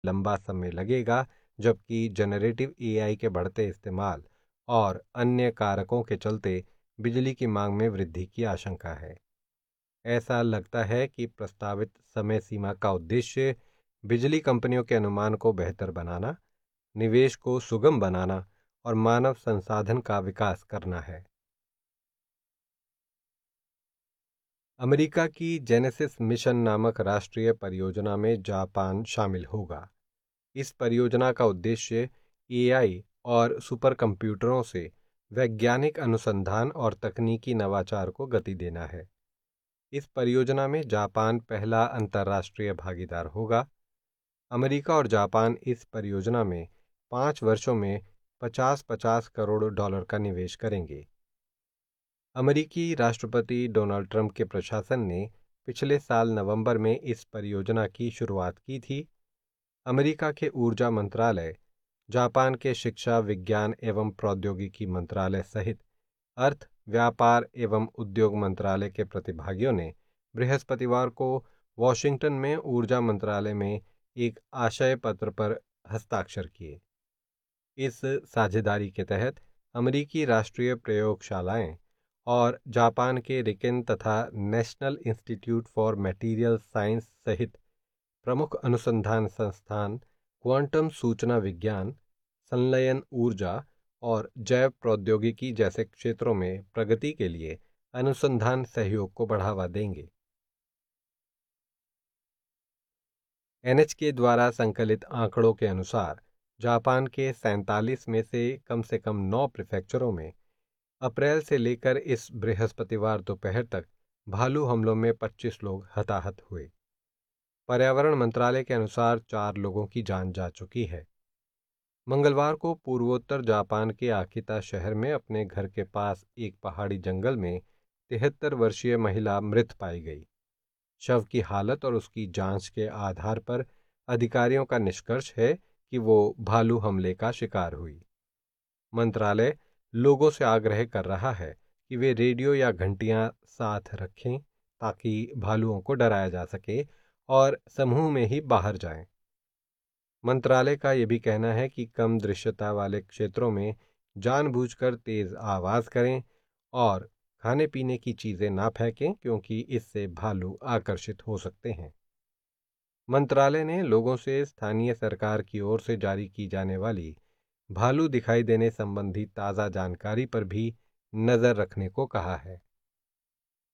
लंबा समय लगेगा, जबकि जनरेटिव एआई के बढ़ते इस्तेमाल और अन्य कारकों के चलते बिजली की मांग में वृद्धि की आशंका है। ऐसा लगता है कि प्रस्तावित समय सीमा का उद्देश्य बिजली कंपनियों के अनुमान को बेहतर बनाना, निवेश को सुगम बनाना और मानव संसाधन का विकास करना है। अमेरिका की जेनेसिस मिशन नामक राष्ट्रीय परियोजना में जापान शामिल होगा। इस परियोजना का उद्देश्य एआई और सुपर कंप्यूटरों से वैज्ञानिक अनुसंधान और तकनीकी नवाचार को गति देना है। इस परियोजना में जापान पहला अंतर्राष्ट्रीय भागीदार होगा। अमेरिका और जापान इस परियोजना में 5 वर्षों में 50-50 करोड़ डॉलर का निवेश करेंगे। अमेरिकी राष्ट्रपति डोनाल्ड ट्रंप के प्रशासन ने पिछले साल नवंबर में इस परियोजना की शुरुआत की थी। अमेरिका के ऊर्जा मंत्रालय, जापान के शिक्षा विज्ञान एवं प्रौद्योगिकी मंत्रालय सहित अर्थ, व्यापार एवं उद्योग मंत्रालय के प्रतिभागियों ने बृहस्पतिवार को वॉशिंगटन में ऊर्जा मंत्रालय में एक आशय पत्र पर हस्ताक्षर किए। इस साझेदारी के तहत अमेरिकी राष्ट्रीय प्रयोगशालाएं और जापान के रिकेन तथा national institute for material science सहित प्रमुख अनुसंधान संस्थान क्वांटम सूचना विज्ञान, संलयन ऊर्जा और जैव प्रौद्योगिकी जैसे क्षेत्रों में प्रगति के लिए अनुसंधान सहयोग को बढ़ावा देंगे। एनएचके द्वारा संकलित आंकड़ों के अनुसार जापान के 47 में से कम 9 प्रीफेक्चरों में अप्रैल से लेकर इस बृहस्पतिवार दोपहर तक भालू हमलों में 25 लोग हताहत हुए। पर्यावरण मंत्रालय के अनुसार 4 लोगों की जान जा चुकी है। मंगलवार को पूर्वोत्तर जापान के आकिता शहर में अपने घर के पास एक पहाड़ी जंगल में 73 वर्षीय महिला मृत पाई गई। शव की हालत और उसकी जांच के आधार पर अधिकारियों का निष्कर्ष है कि वो भालू हमले का शिकार हुई। मंत्रालय लोगों से आग्रह कर रहा है कि वे रेडियो या घंटियां साथ रखें ताकि भालुओं को डराया जा सके और समूह में ही बाहर जाएं। मंत्रालय का यह भी कहना है कि कम दृश्यता वाले क्षेत्रों में जानबूझकर तेज आवाज करें और खाने पीने की चीजें ना फेंकें, क्योंकि इससे भालू आकर्षित हो सकते हैं। मंत्रालय ने लोगों से स्थानीय सरकार की ओर से जारी की जाने वाली भालू दिखाई देने संबंधी ताज़ा जानकारी पर भी नज़र रखने को कहा है।